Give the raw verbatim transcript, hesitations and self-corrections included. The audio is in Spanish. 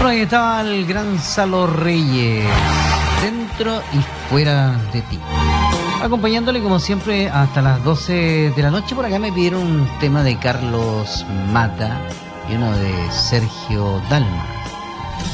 Bueno, ahí estaba el gran Salo Reyes, dentro y fuera de ti. Acompañándole como siempre hasta las doce de la noche. Por acá me pidieron un tema de Carlos Mata y uno de Sergio Dalma.